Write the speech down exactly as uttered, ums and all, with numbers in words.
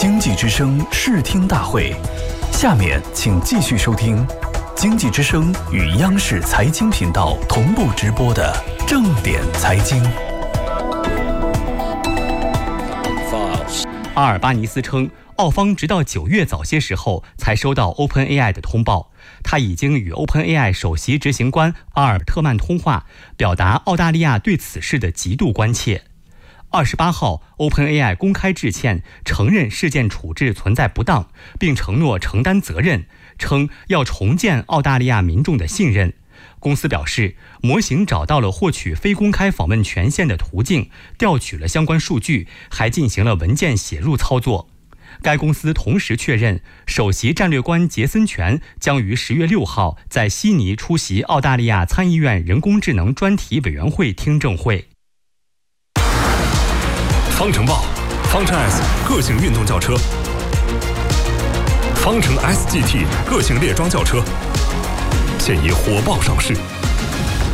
经济之声视听大会，下面请继续收听经济之声与央视财经频道同步直播的正点财经。 阿尔巴尼斯称，澳方直到九月早些时候才收到 OpenAI 的通报，他已经与 OpenAI 首席执行官阿尔特曼通话，表达澳大利亚对此事的极度关切。二十八号 ，OpenAI 公开致歉，承认事件处置存在不当，并承诺承担责任，称要重建澳大利亚民众的信任。公司表示，模型找到了获取非公开访问权限的途径，调取了相关数据，还进行了文件写入操作。该公司同时确认，首席战略官杰森权将于十月六号在悉尼出席澳大利亚参议院人工智能专题委员会听证会。 方程豹、方程 S 个性运动轿车，方程 S G T 个性猎装轿车，现已火爆上市。